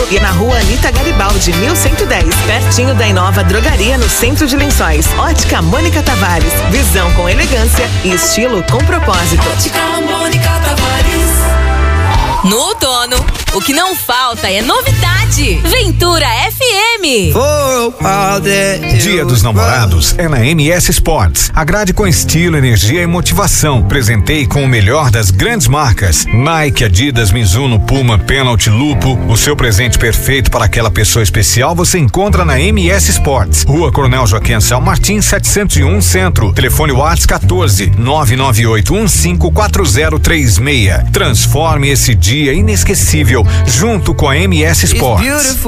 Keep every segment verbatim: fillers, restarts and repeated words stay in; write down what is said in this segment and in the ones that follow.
e na rua Anita Garibaldi, mil cento e dez, pertinho da Inova Drogaria, no centro de Lençóis. Ótica Mônica Tavares, visão com elegância e estilo com propósito. Ótica Mônica Tavares. No outono, o que não falta é novidade. Ventura F M. Dia dos Namorados é na M S Sports. Agrade com estilo, energia e motivação. Presenteie com o melhor das grandes marcas: Nike, Adidas, Mizuno, Puma, Penalty, Lupo. O seu presente perfeito para aquela pessoa especial você encontra na M S Sports. Rua Coronel Joaquim Anselmo Martins, setecentos e um, Centro. Telefone WhatsApp quatorze, nove nove oito um cinco quatro zero três seis. Transforme esse dia inesquecível junto com a M S Sports.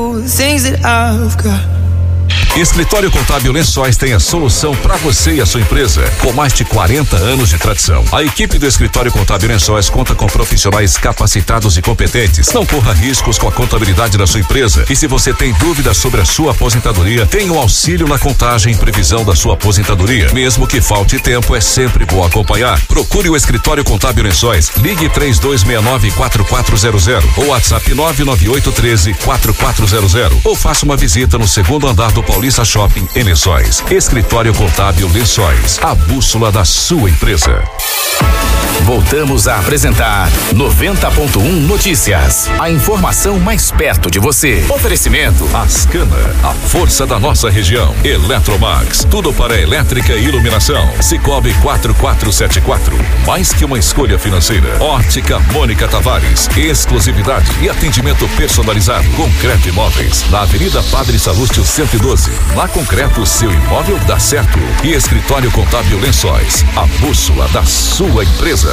Escritório Contábil Lençóis tem a solução para você e a sua empresa. Com mais de quarenta anos de tradição, a equipe do Escritório Contábil Lençóis conta com profissionais capacitados e competentes. Não corra riscos com a contabilidade da sua empresa. E se você tem dúvidas sobre a sua aposentadoria, tem um auxílio na contagem e previsão da sua aposentadoria. Mesmo que falte tempo, é sempre bom acompanhar. Procure o Escritório Contábil Lençóis. Ligue três dois seis nove quatro quatro zero zero ou WhatsApp nove nove oito um três quatro quatro zero zero ou faça uma visita no segundo andar do Paulista Shopping em Lençóis. Escritório Contábil Lençóis, a bússola da sua empresa. Voltamos a apresentar noventa ponto um Notícias. A informação mais perto de você. Oferecimento Ascana, a força da nossa região. Eletromax, tudo para elétrica e iluminação. Cicobi quatro quatro sete quatro, mais que uma escolha financeira. Ótica Mônica Tavares, exclusividade e atendimento personalizado. Concreto Imóveis, na Avenida Padre Salúcio cento e doze. Na Concreto, seu imóvel dá certo. E Escritório Contábil Lençóis, a bússola da sua empresa.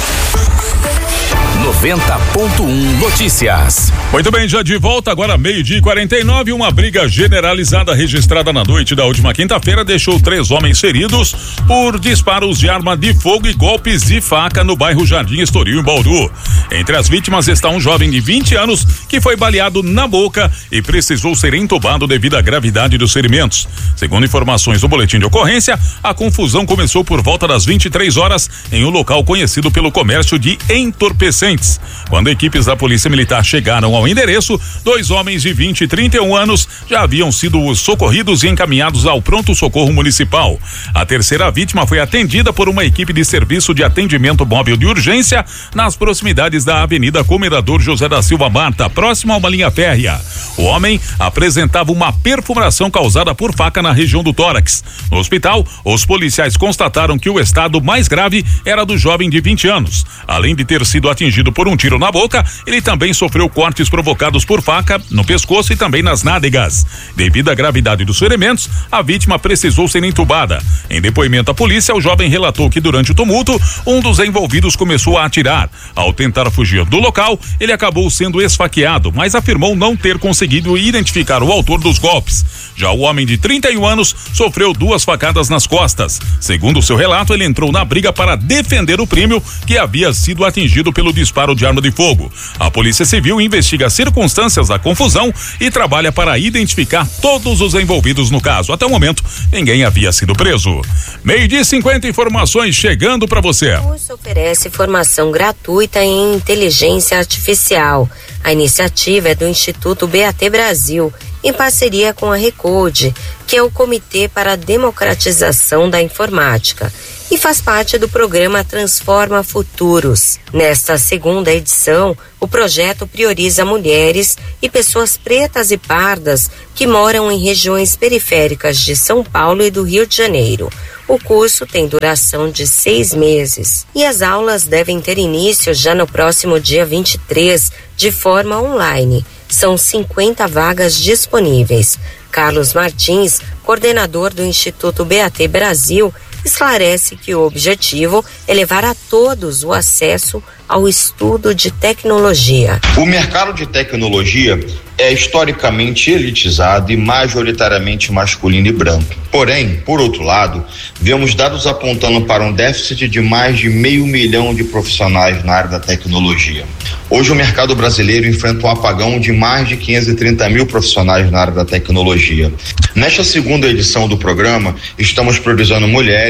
noventa ponto um Notícias. Muito bem, já de volta, agora meio-dia e quarenta e nove. Uma briga generalizada registrada na noite da última quinta-feira deixou três homens feridos por disparos de arma de fogo e golpes de faca no bairro Jardim Estoril, em Bauru. Entre as vítimas está um jovem de vinte anos que foi baleado na boca e precisou ser entubado devido à gravidade dos ferimentos. Segundo informações do boletim de ocorrência, a confusão começou por volta das vinte e três horas em um local conhecido pelo comércio de entorpecentes. Quando equipes da Polícia Militar chegaram ao endereço, dois homens de vinte e trinta e um anos já haviam sido socorridos e encaminhados ao pronto-socorro municipal. A terceira vítima foi atendida por uma equipe de serviço de atendimento móvel de urgência nas proximidades da Avenida Comendador José da Silva Marta, próximo a uma linha férrea. O homem apresentava uma perfuração causada por faca na região do tórax. No hospital, os policiais constataram que o estado mais grave era do jovem de vinte anos. Além de ter sido atingido por um tiro na boca, ele também sofreu cortes provocados por faca no pescoço e também nas nádegas. Devido à gravidade dos ferimentos, a vítima precisou ser entubada. Em depoimento à polícia, o jovem relatou que durante o tumulto, um dos envolvidos começou a atirar. Ao tentar fugir do local, ele acabou sendo esfaqueado, mas afirmou não ter conseguido identificar o autor dos golpes. Já o homem de trinta e um anos sofreu duas facadas nas costas. Segundo seu relato, ele entrou na briga para defender o primo que havia sido atingido pelo disparo de arma de fogo. A Polícia Civil investiga as circunstâncias da confusão e trabalha para identificar todos os envolvidos no caso. Até o momento, ninguém havia sido preso. Meio-dia e cinquenta, informações chegando para você. O curso oferece formação gratuita em inteligência artificial. A iniciativa é do Instituto B A T Brasil, em parceria com a Recode, que é o Comitê para a Democratização da Informática, e faz parte do programa Transforma Futuros. Nesta segunda edição, o projeto prioriza mulheres e pessoas pretas e pardas que moram em regiões periféricas de São Paulo e do Rio de Janeiro. O curso tem duração de seis meses e as aulas devem ter início já no próximo dia vinte e três, de forma online. São cinquenta vagas disponíveis. Carlos Martins, coordenador do Instituto B A T Brasil, esclarece que o objetivo é levar a todos o acesso ao estudo de tecnologia. O mercado de tecnologia é historicamente elitizado e majoritariamente masculino e branco. Porém, por outro lado, vemos dados apontando para um déficit de mais de meio milhão de profissionais na área da tecnologia. Hoje o mercado brasileiro enfrenta um apagão de mais de quinhentos e trinta mil profissionais na área da tecnologia. Nesta segunda edição do programa, estamos priorizando mulheres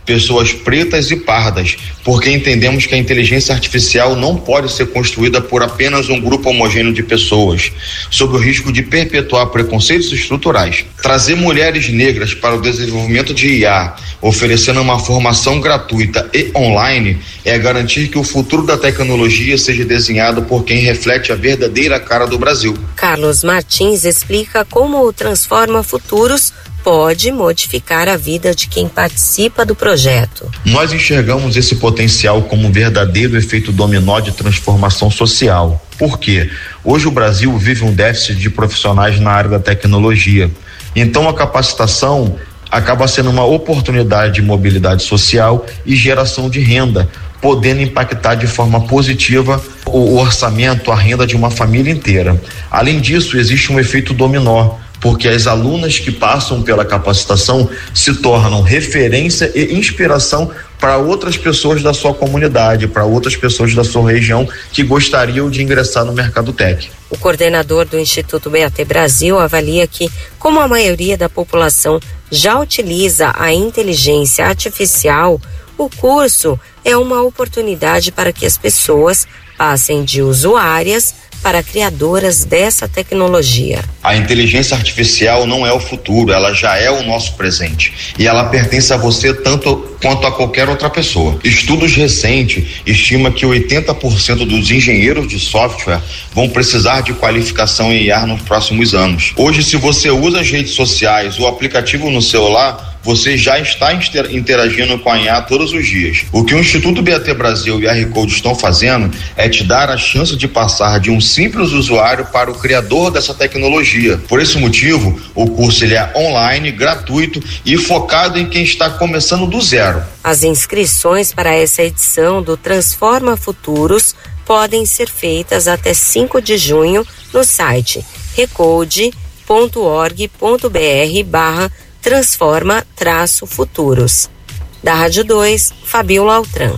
pessoas pretas e pardas, porque entendemos que a inteligência artificial não pode ser construída por apenas um grupo homogêneo de pessoas, sob o risco de perpetuar preconceitos estruturais. Trazer mulheres negras para o desenvolvimento de I A, oferecendo uma formação gratuita e online, é garantir que o futuro da tecnologia seja desenhado por quem reflete a verdadeira cara do Brasil. Carlos Martins explica como o Transforma Futuros pode modificar a vida de quem participa do projeto. Nós enxergamos esse potencial como um verdadeiro efeito dominó de transformação social. Por quê? Hoje o Brasil vive um déficit de profissionais na área da tecnologia. Então a capacitação acaba sendo uma oportunidade de mobilidade social e geração de renda, podendo impactar de forma positiva o orçamento, a renda de uma família inteira. Além disso, existe um efeito dominó, porque as alunas que passam pela capacitação se tornam referência e inspiração para outras pessoas da sua comunidade, para outras pessoas da sua região que gostariam de ingressar no mercado tech. O coordenador do Instituto B A T Brasil avalia que, como a maioria da população já utiliza a inteligência artificial, o curso é uma oportunidade para que as pessoas passem de usuárias para criadoras dessa tecnologia. A inteligência artificial não é o futuro, ela já é o nosso presente e ela pertence a você tanto quanto a qualquer outra pessoa. Estudos recentes estimam que oitenta por cento dos engenheiros de software vão precisar de qualificação em I A nos próximos anos. Hoje, se você usa as redes sociais ou aplicativo no celular, você já está interagindo com a I A todos os dias. O que o Instituto B A T Brasil e a Recode estão fazendo é te dar a chance de passar de um simples usuário para o criador dessa tecnologia. Por esse motivo, o curso ele é online, gratuito e focado em quem está começando do zero. As inscrições para essa edição do Transforma Futuros podem ser feitas até cinco de junho no site recode ponto org ponto br barra Transforma traço Futuros. Da Rádio dois, Fabiola Altran.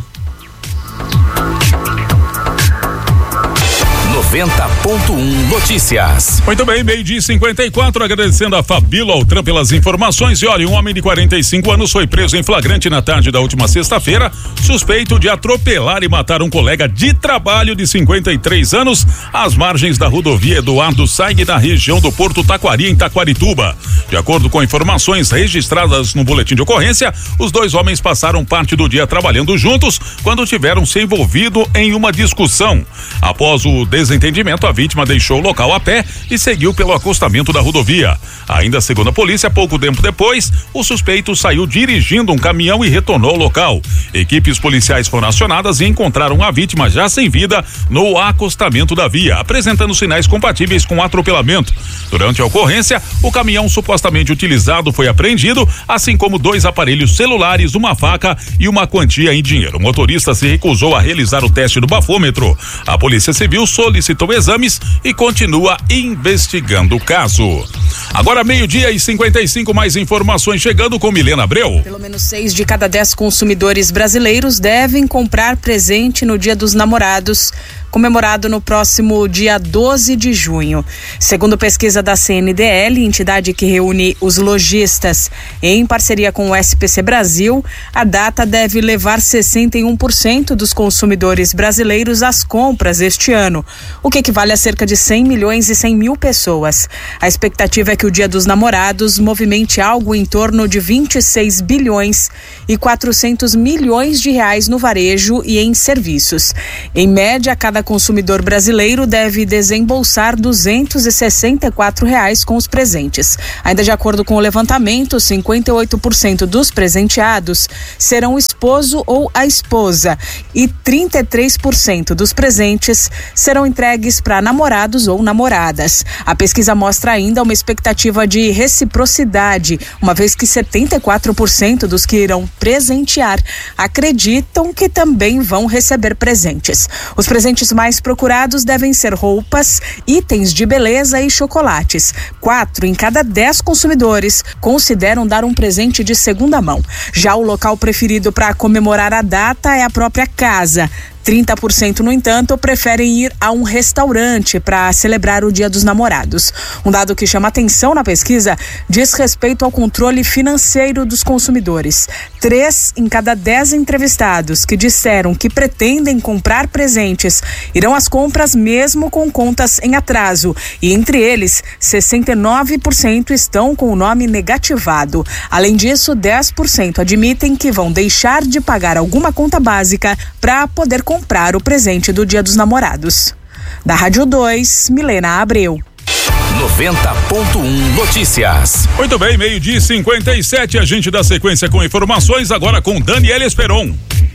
noventa ponto um Notícias. Muito bem, meio-dia e cinquenta e quatro, agradecendo a Fabíola Altran pelas informações. E olha, um homem de quarenta e cinco anos foi preso em flagrante na tarde da última sexta-feira, suspeito de atropelar e matar um colega de trabalho de cinquenta e três anos às margens da rodovia Eduardo Saig, na região do Porto Taquari, em Taquarituba. De acordo com informações registradas no boletim de ocorrência, os dois homens passaram parte do dia trabalhando juntos quando tiveram se envolvido em uma discussão. Após o desentendimento, a vítima deixou o local a pé e seguiu pelo acostamento da rodovia. Ainda segundo a polícia, pouco tempo depois, o suspeito saiu dirigindo um caminhão e retornou ao local. Equipes policiais foram acionadas e encontraram a vítima já sem vida no acostamento da via, apresentando sinais compatíveis com atropelamento. Durante a ocorrência, o caminhão supostamente utilizado foi apreendido, assim como dois aparelhos celulares, uma faca e uma quantia em dinheiro. O motorista se recusou a realizar o teste do bafômetro. A Polícia Civil solicitou exames e continua investigando o caso. Agora meio-dia e cinquenta e cinco, mais informações chegando com Milena Abreu. Pelo menos seis de cada dez consumidores brasileiros devem comprar presente no Dia dos Namorados, comemorado no próximo dia doze de junho. Segundo pesquisa da C N D L, entidade que reúne os lojistas em parceria com o S P C Brasil, a data deve levar sessenta e um por cento dos consumidores brasileiros às compras este ano, o que equivale a cerca de cem milhões e cem mil pessoas. A expectativa é que o Dia dos Namorados movimente algo em torno de vinte e seis bilhões e quatrocentos milhões de reais no varejo e em serviços. Em média, cada consumidor brasileiro deve desembolsar duzentos e sessenta e quatro reais com os presentes. Ainda de acordo com o levantamento, cinquenta e oito por cento dos presenteados serão o esposo ou a esposa e trinta e três por cento dos presentes serão entregues para namorados ou namoradas. A pesquisa mostra ainda uma expectativa de reciprocidade, uma vez que setenta e quatro por cento dos que irão presentear acreditam que também vão receber presentes. Os presentes mais procurados devem ser roupas, itens de beleza e chocolates. Quatro em cada dez consumidores consideram dar um presente de segunda mão. Já o local preferido para comemorar a data é a própria casa. trinta por cento, no entanto, preferem ir a um restaurante para celebrar o Dia dos Namorados. Um dado que chama atenção na pesquisa diz respeito ao controle financeiro dos consumidores. Três em cada dez entrevistados que disseram que pretendem comprar presentes irão às compras mesmo com contas em atraso. E entre eles, sessenta e nove por cento estão com o nome negativado. Além disso, dez por cento admitem que vão deixar de pagar alguma conta básica para poder comprar o presente do Dia dos Namorados. Da Rádio dois, Milena Abreu. noventa ponto um Notícias. Muito bem, meio-dia e cinquenta e sete, a gente dá sequência com informações agora com Daniela Esperon.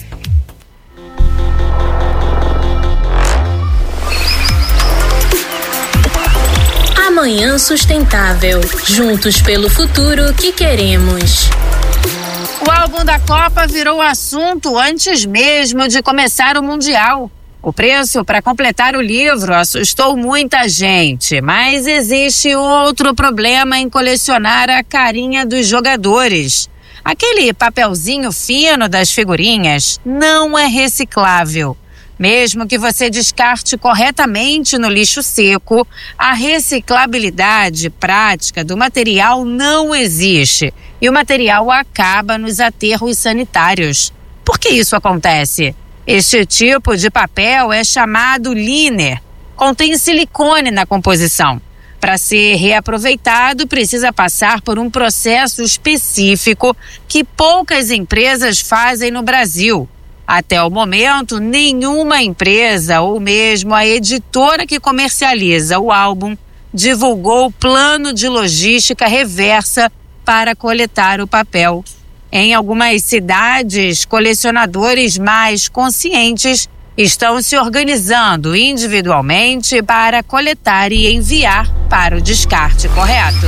Amanhã Sustentável. Juntos pelo futuro que queremos. O álbum da Copa virou assunto antes mesmo de começar o Mundial. O preço para completar o livro assustou muita gente, mas existe outro problema em colecionar a carinha dos jogadores. Aquele papelzinho fino das figurinhas não é reciclável. Mesmo que você descarte corretamente no lixo seco, a reciclabilidade prática do material não existe e o material acaba nos aterros sanitários. Por que isso acontece? Este tipo de papel é chamado liner. Contém silicone na composição. Para ser reaproveitado, precisa passar por um processo específico que poucas empresas fazem no Brasil. Até o momento, nenhuma empresa ou mesmo a editora que comercializa o álbum divulgou o plano de logística reversa para coletar o papel. Em algumas cidades, colecionadores mais conscientes estão se organizando individualmente para coletar e enviar para o descarte correto.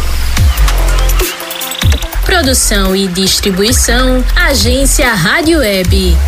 Produção e distribuição, Agência Rádio Web.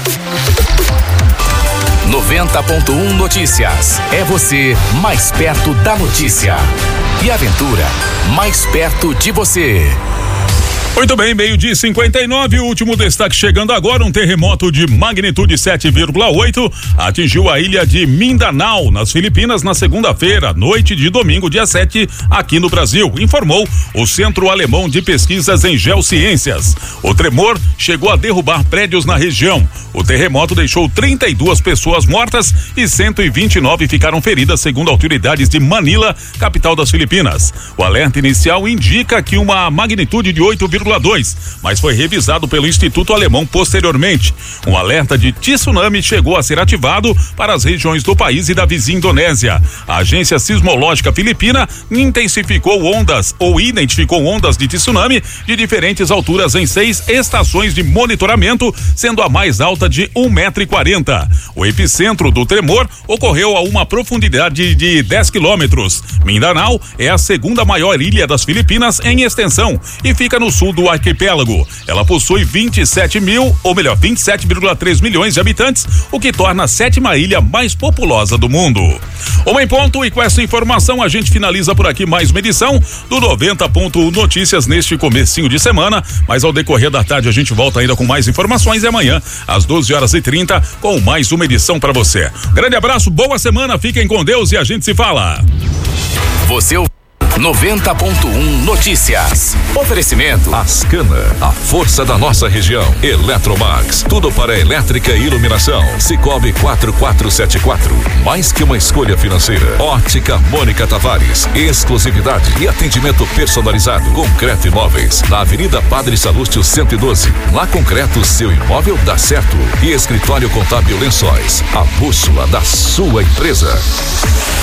noventa ponto um Notícias. É você mais perto da notícia. E Aventura, mais perto de você. Muito bem, meio-dia e cinquenta e nove, o último destaque chegando agora, um terremoto de magnitude sete vírgula oito atingiu a ilha de Mindanao, nas Filipinas, na segunda-feira, noite de domingo, dia sete, aqui no Brasil, informou o Centro Alemão de Pesquisas em Geociências. O tremor chegou a derrubar prédios na região. O terremoto deixou trinta e duas pessoas mortas e cento e vinte e nove ficaram feridas, segundo autoridades de Manila, capital das Filipinas. O alerta inicial indica que uma magnitude de oito vírgula dois, mas foi revisado pelo Instituto Alemão posteriormente. Um alerta de tsunami chegou a ser ativado para as regiões do país e da vizinha Indonésia. A Agência Sismológica Filipina intensificou ondas ou identificou ondas de tsunami de diferentes alturas em seis estações de monitoramento, sendo a mais alta de um metro e quarenta. O epicentro do tremor ocorreu a uma profundidade de dez quilômetros. Mindanao é a segunda maior ilha das Filipinas em extensão e fica no sul do arquipélago. Ela possui vinte e sete mil, ou melhor, vinte e sete vírgula três milhões de habitantes, o que torna a sétima ilha mais populosa do mundo. Uma em ponto, e com essa informação a gente finaliza por aqui mais uma edição do noventa ponto um Notícias neste comecinho de semana, mas ao decorrer da tarde a gente volta ainda com mais informações e amanhã às doze horas e trinta com mais uma edição para você. Grande abraço, boa semana, fiquem com Deus e a gente se fala. Você noventa ponto um Notícias. Oferecimento Ascana, a força da nossa região. Eletromax, tudo para elétrica e iluminação. Cicobi quatro quatro sete quatro, mais que uma escolha financeira. Ótica Mônica Tavares, exclusividade e atendimento personalizado. Concreto Imóveis, na Avenida Padre Salúcio cento e doze. Na Concreto, seu imóvel dá certo. E Escritório Contábil Lençóis, a bússola da sua empresa.